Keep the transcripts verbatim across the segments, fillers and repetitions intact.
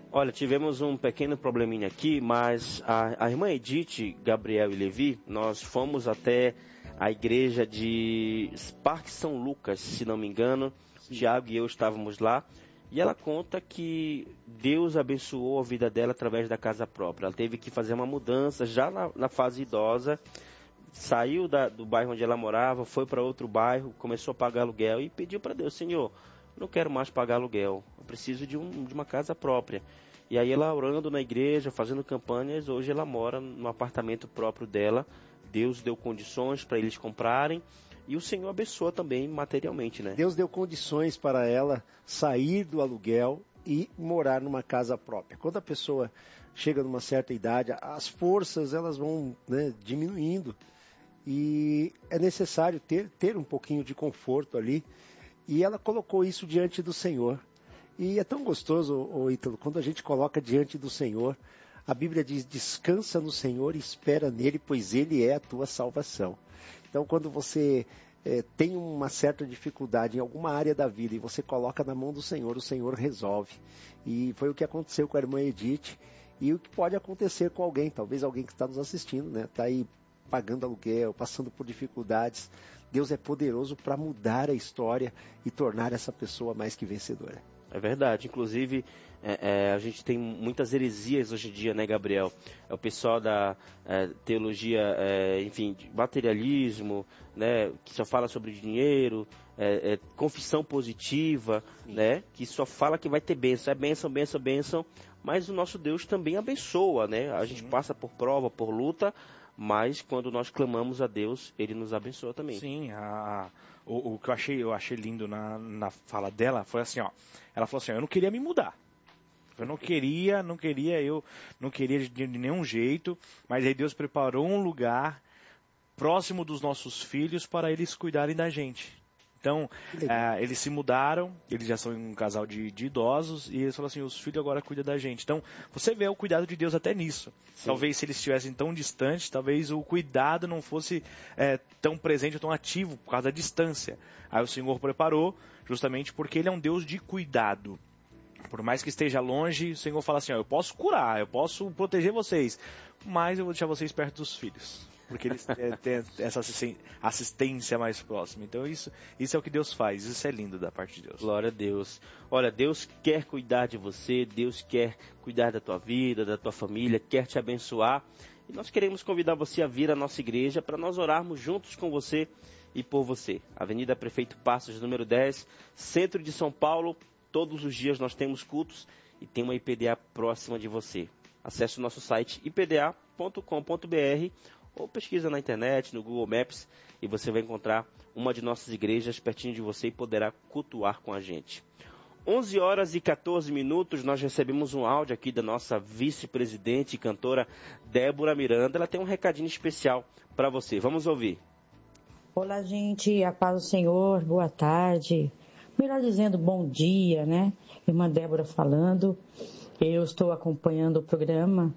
Olha, tivemos um pequeno probleminha aqui, mas a, a irmã Edith, Gabriel e Levi, nós fomos até a igreja de Parque São Lucas, se não me engano. Sim. Tiago e eu estávamos lá. E ela conta que Deus abençoou a vida dela através da casa própria. Ela teve que fazer uma mudança já na, na fase idosa. Saiu da, do bairro onde ela morava, foi para outro bairro, começou a pagar aluguel e pediu para Deus: Senhor, não quero mais pagar aluguel, eu preciso de, um, de uma casa própria. E aí ela orando na igreja, fazendo campanhas, hoje ela mora no apartamento próprio dela. Deus deu condições para eles comprarem e o Senhor abençoa também materialmente, né? Deus deu condições para ela sair do aluguel e morar numa casa própria. Quando a pessoa chega numa certa idade, as forças elas vão, né, diminuindo e é necessário ter, ter um pouquinho de conforto ali. E ela colocou isso diante do Senhor. E é tão gostoso, ô Ítalo, quando a gente coloca diante do Senhor, a Bíblia diz: descansa no Senhor e espera nele, pois ele é a tua salvação. Então, quando você é, tem uma certa dificuldade em alguma área da vida e você coloca na mão do Senhor, o Senhor resolve. E foi o que aconteceu com a irmã Edith e o que pode acontecer com alguém, talvez alguém que está nos assistindo, né? Está aí pagando aluguel, passando por dificuldades. Deus é poderoso para mudar a história e tornar essa pessoa mais que vencedora. É verdade, inclusive é, é, a gente tem muitas heresias hoje em dia, né, Gabriel? É o pessoal da é, teologia, é, enfim, de materialismo, né, que só fala sobre dinheiro, é, é, confissão positiva, né, que só fala que vai ter bênção, é bênção, bênção, bênção, mas o nosso Deus também abençoa, né? A Sim. gente passa por prova, por luta, mas quando nós clamamos a Deus, Ele nos abençoa também. Sim, a, o, o que eu achei, eu achei lindo na, na fala dela foi assim, ó. Ela falou assim: eu não queria me mudar. Eu não queria, não queria, eu não queria de, de nenhum jeito, mas aí Deus preparou um lugar próximo dos nossos filhos para eles cuidarem da gente. Então, é, eles se mudaram, eles já são um casal de, de idosos, e eles falaram assim: os filhos agora cuidam da gente. Então, você vê o cuidado de Deus até nisso. Sim. Talvez se eles estivessem tão distantes, talvez o cuidado não fosse é, tão presente ou tão ativo por causa da distância. Aí o Senhor preparou, justamente porque Ele é um Deus de cuidado. Por mais que esteja longe, o Senhor fala assim: ó, eu posso curar, eu posso proteger vocês, mas eu vou deixar vocês perto dos filhos. Porque eles têm essa assistência mais próxima. Então isso, isso é o que Deus faz. Isso é lindo da parte de Deus. Glória a Deus. Olha, Deus quer cuidar de você. Deus quer cuidar da tua vida, da tua família. Quer te abençoar. E nós queremos convidar você a vir à nossa igreja para nós orarmos juntos com você e por você. Avenida Prefeito Passos, número dez, centro de São Paulo. Todos os dias nós temos cultos e tem uma I P D A próxima de você. Acesse o nosso site i p d a ponto com ponto b r ou pesquisa na internet, no Google Maps, e você vai encontrar uma de nossas igrejas pertinho de você e poderá cultuar com a gente. onze horas e quatorze minutos, nós recebemos um áudio aqui da nossa vice-presidente e cantora Débora Miranda. Ela tem um recadinho especial para você. Vamos ouvir. Olá, gente. A paz do Senhor. Boa tarde. Melhor dizendo, bom dia, né? Irmã Débora falando. Eu estou acompanhando o programa.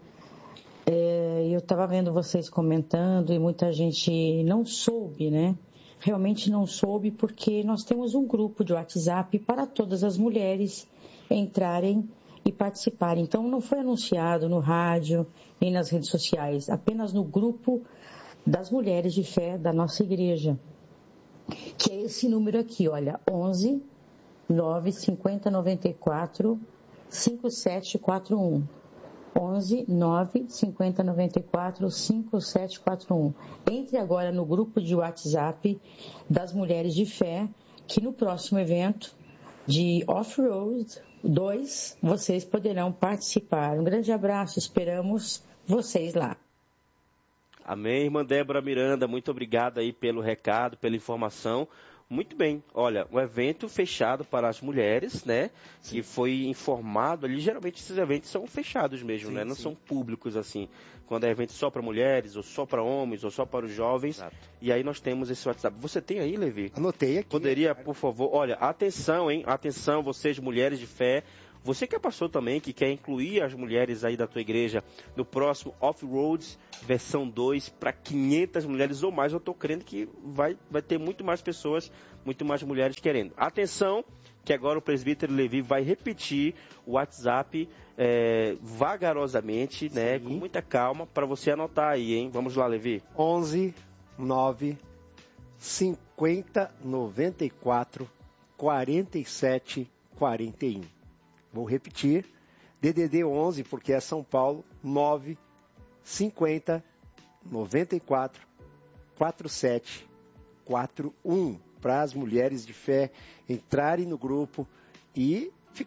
É, eu estava vendo vocês comentando e muita gente não soube, né? Realmente não soube, porque nós temos um grupo de WhatsApp para todas as mulheres entrarem e participarem. Então não foi anunciado no rádio nem nas redes sociais, apenas no grupo das mulheres de fé da nossa igreja, que é esse número aqui, olha, onze, nove, cinquenta, noventa e quatro, cinquenta e sete quarenta e um. onze, nove, cinquenta, noventa e quatro, cinquenta e sete quarenta e um. Entre agora no grupo de WhatsApp das mulheres de fé, que no próximo evento de Off-Road dois, vocês poderão participar. Um grande abraço, esperamos vocês lá. Amém, irmã Débora Miranda, muito obrigado aí pelo recado, pela informação. Muito bem, olha, um evento fechado para as mulheres, né, sim, que foi informado ali, geralmente esses eventos são fechados mesmo, sim, né, não sim. são públicos assim, quando é evento só para mulheres, ou só para homens, ou só para os jovens. Exato. E aí nós temos esse WhatsApp. Você tem aí, Levi? Anotei aqui. Poderia, por favor, olha, atenção, hein, atenção, vocês mulheres de fé, você que é pastor também, que quer incluir as mulheres aí da tua igreja no próximo Off-Roads, versão dois, para quinhentas mulheres ou mais, eu estou crendo que vai, vai ter muito mais pessoas, muito mais mulheres querendo. Atenção, que agora o presbítero Levi vai repetir o WhatsApp é, vagarosamente, né, com muita calma, para você anotar aí, hein? Vamos lá, Levi. onze nove cinquenta noventa e quatro quarenta e sete quarenta e um. Vou repetir. D D D onze, porque é São Paulo, nove cinquenta noventa e quatro quarenta e sete quarenta e um, para as mulheres de fé entrarem no grupo e